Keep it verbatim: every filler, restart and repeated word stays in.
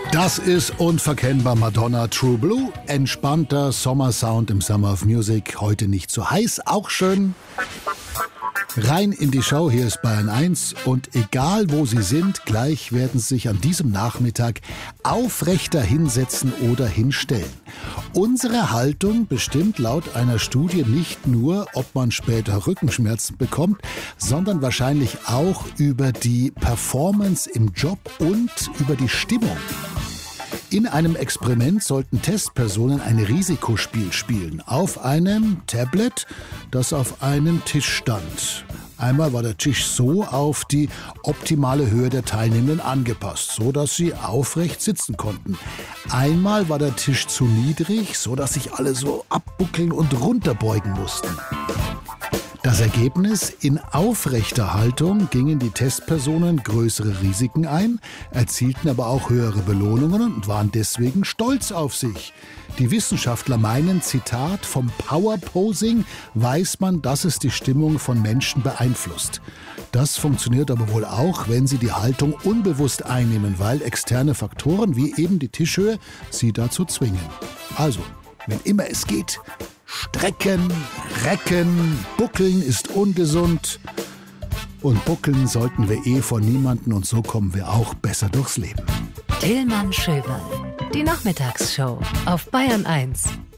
Das ist unverkennbar Madonna True Blue. Entspannter Sommersound im Summer of Music. Heute nicht zu heiß, auch schön. Rein in die Show, hier ist Bayern eins. Und egal wo Sie sind, gleich werden Sie sich an diesem Nachmittag aufrechter hinsetzen oder hinstellen. Unsere Haltung bestimmt laut einer Studie nicht nur, ob man später Rückenschmerzen bekommt, sondern wahrscheinlich auch über die Performance im Job und über die Stimmung. In einem Experiment sollten Testpersonen ein Risikospiel spielen auf einem Tablet, das auf einem Tisch stand. Einmal war der Tisch so auf die optimale Höhe der Teilnehmenden angepasst, so dass sie aufrecht sitzen konnten. Einmal war der Tisch zu niedrig, so dass sich alle so abbuckeln und runterbeugen mussten. Das Ergebnis: in aufrechter Haltung gingen die Testpersonen größere Risiken ein, erzielten aber auch höhere Belohnungen und waren deswegen stolz auf sich. Die Wissenschaftler meinen, Zitat, vom Powerposing weiß man, dass es die Stimmung von Menschen beeinflusst. Das funktioniert aber wohl auch, wenn sie die Haltung unbewusst einnehmen, weil externe Faktoren wie eben die Tischhöhe sie dazu zwingen. Also, wenn immer es geht, strecken, recken, buckeln ist ungesund. Und buckeln sollten wir eh vor niemanden und so kommen wir auch besser durchs Leben. Tillmann Schöberl, die Nachmittagsshow auf Bayern eins.